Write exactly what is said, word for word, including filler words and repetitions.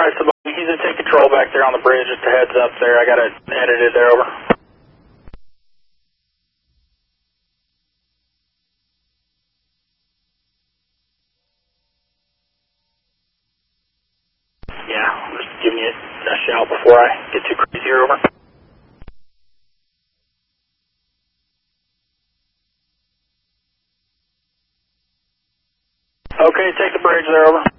Alright, so he's going to take control back there on the bridge, just a heads up there. I got it edited there, over. Yeah, I'm just giving you a shout before I get too crazy here, over. Okay, take the bridge there, over.